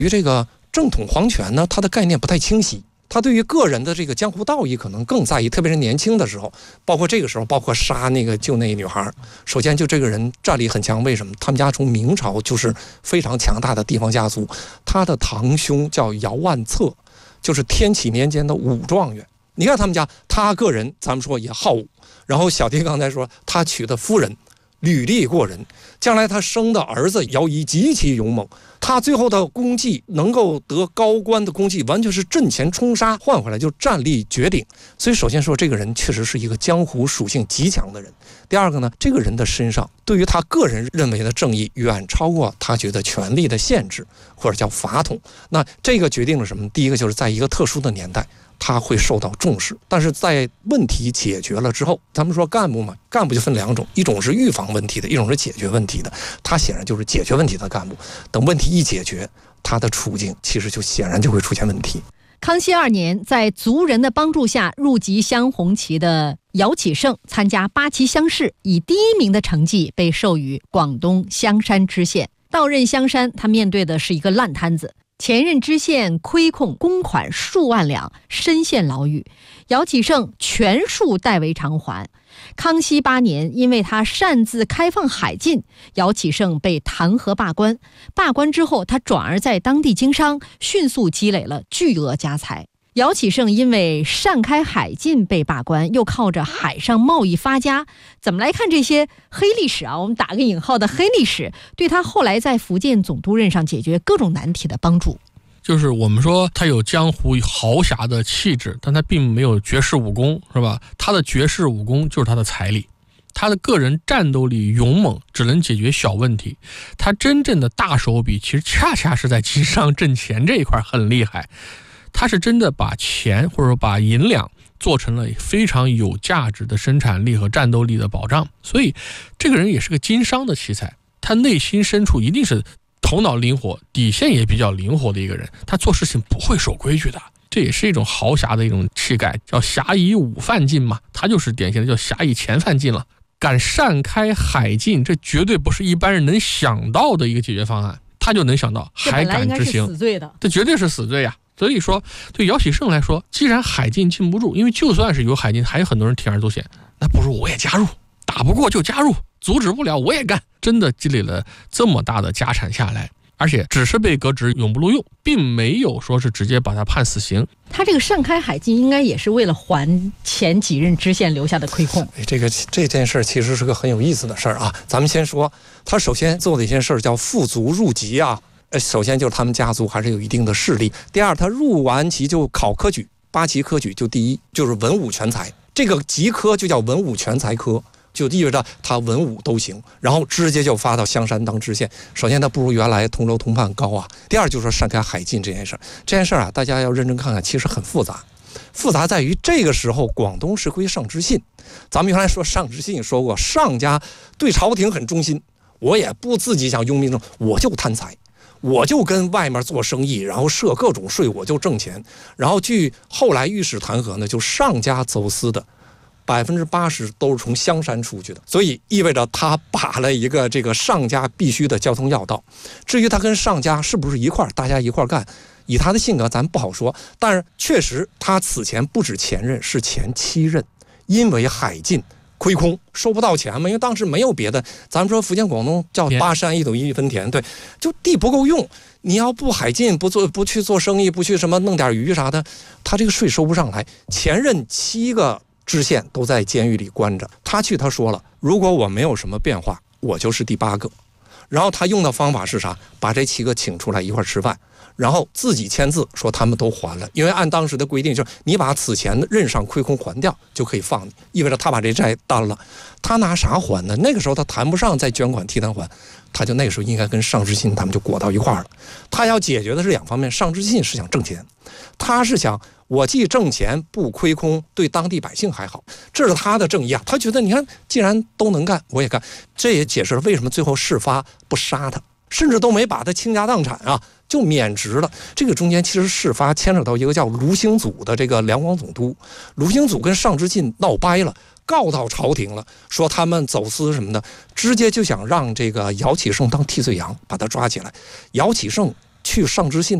于这个正统皇权呢，它的概念不太清晰。他对于个人的这个江湖道义可能更在意，特别是年轻的时候，包括这个时候，包括杀那个救那个女孩。首先就这个人战力很强，为什么？他们家从明朝就是非常强大的地方家族，他的堂兄叫姚万策，就是天启年间的武状元。你看他们家，他个人咱们说也好武，然后小弟刚才说他娶的夫人履历过人，将来他生的儿子姚仪极其勇猛，他最后的功绩能够得高官的功绩，完全是阵前冲杀换回来，就战力绝顶。所以首先说这个人确实是一个江湖属性极强的人。第二个呢，这个人的身上对于他个人认为的正义远超过他觉得权力的限制或者叫法统。那这个决定了什么？第一个就是在一个特殊的年代他会受到重视，但是在问题解决了之后，咱们说干部嘛，干部就分两种，一种是预防问题的，一种是解决问题的。他显然就是解决问题的干部，等问题一解决，他的处境其实就显然就会出现问题。 康熙2年，在族人的帮助下入籍镶红旗的姚启圣参加8旗乡试，以第1名的成绩被授予广东香山知县。到任香山，他面对的是一个烂摊子。前任知县亏空公款数万两，深陷牢狱，姚启圣全数代为偿还。康熙8年，因为他擅自开放海禁，姚启圣被弹劾罢官。罢官之后，他转而在当地经商，迅速积累了巨额家财。姚启圣因为擅开海禁被罢官，又靠着海上贸易发家。怎么来看这些黑历史啊？我们打个引号的黑历史，对他后来在福建总督任上解决各种难题的帮助。 就是我们说他有江湖豪侠的气质，但他并没有绝世武功，是吧？他的绝世武功就是他的财力，他的个人战斗力勇猛，只能解决小问题。他真正的大手笔其实恰恰是在经商挣钱这一块很厉害。他是真的把钱或者说把银两做成了非常有价值的生产力和战斗力的保障，所以这个人也是个经商的奇才。他内心深处一定是头脑灵活，底线也比较灵活的一个人，他做事情不会守规矩的，这也是一种豪侠的一种气概，叫侠以武犯禁嘛，他就是典型的叫侠以钱犯禁了。敢擅开海禁，这绝对不是一般人能想到的一个解决方案，他就能想到，还敢执行， 死罪的， 这绝对是死罪呀。所以说对姚启圣来说，既然海禁禁不住，因为就算是有海禁还有很多人铤而走险，那不如我也加入，打不过就加入，阻止不了我也干。真的积累了这么大的家产下来，而且只是被革职永不录用，并没有说是直接把他判死刑。 他这个擅开海禁应该也是为了还前几任知县留下的亏空。 这件事其实是个很有意思的事儿啊。咱们先说他首先做的一件事叫富族入籍啊。首先就是他们家族还是有一定的势力。第二，他入完旗就考科举，8旗科举就第1，就是文武全才。这个籍科就叫文武全才科，就意味着他文武都行，然后直接就发到香山当知县。首先他不如原来同州同判高啊。第二就是说擅开海禁这件事啊，大家要认真看看，其实很复杂。复杂在于这个时候广东是归上知信。咱们原来说上知信说过，上家对朝廷很忠心，我也不自己想拥兵，我就贪财，我就跟外面做生意，然后设各种税，我就挣钱。然后据后来御史弹劾呢，就上家走私的80%都是从香山出去的，所以意味着他把了一个这个上家必须的交通要道。至于他跟上家是不是一块大家一块干，以他的性格咱不好说，但是确实他此前不止前任，是前7任，因为海禁亏空收不到钱嘛，因为当时没有别的，咱们说福建广东叫8山1斗1分田，对，就地不够用，你要不海禁，不去做生意，不去什么弄点鱼啥的，他这个税收不上来。前任7个知县都在监狱里关着，他说了，如果我没有什么变化，我就是第8个。然后他用的方法是啥？把这7个请出来一块吃饭，然后自己签字说他们都还了，因为按当时的规定，就是你把此前任上亏空还掉就可以放你，意味着他把这债担了。他拿啥还呢？那个时候他谈不上再捐款替他还，他就那个时候应该跟上知信他们就裹到一块了。他要解决的是2方面，上知信是想挣钱，他是想我既挣钱不亏空，对当地百姓还好，这是他的正义啊。他觉得你看既然都能干我也干，这也解释了为什么最后事发不杀他，甚至都没把他倾家荡产啊，就免职了。这个中间其实事发牵扯到一个叫卢兴祖的这个两广总督，卢兴祖跟上知信闹掰了，告到朝廷了，说他们走私什么的，直接就想让这个姚启圣当替罪羊，把他抓起来。姚启圣去上知信